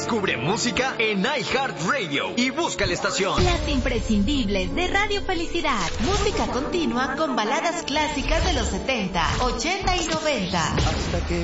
Descubre música en iHeartRadio y busca la estación. Las imprescindibles de Radio Felicidad. Música continua con baladas clásicas de los 70, 80 y 90. Hasta que